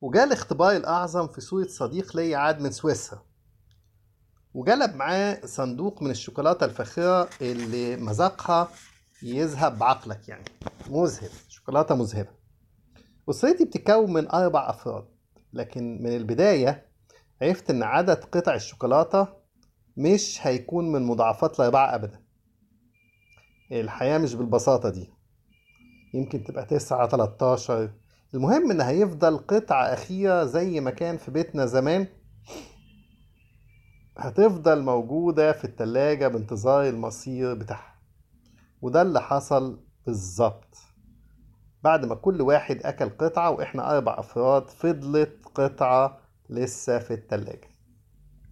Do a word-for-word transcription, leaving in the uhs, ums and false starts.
وجاء الاختبار الأعظم في صورة صديق لي عاد من سويسرا، وجلب معاه صندوق من الشوكولاتة الفاخرة اللي مذاقها يذهب بعقلك، يعني مذهب، شوكولاتة مذهبة. أسرتي بتتكون من أربع أفراد، لكن من البداية عرفت إن عدد قطع الشوكولاتة مش هيكون من مضاعفات الأربعة أبدا. الحياة مش بالبساطة دي، يمكن تبقى تسعة تلاتاشر، المهم إن هيفضل قطعة أخيرة زي ما كان في بيتنا زمان، هتفضل موجودة في التلاجة بانتظار المصير بتاعها. وده اللي حصل بالظبط. بعد ما كل واحد أكل قطعة وإحنا أربع أفراد، فضلت قطعة لسه في التلاجة.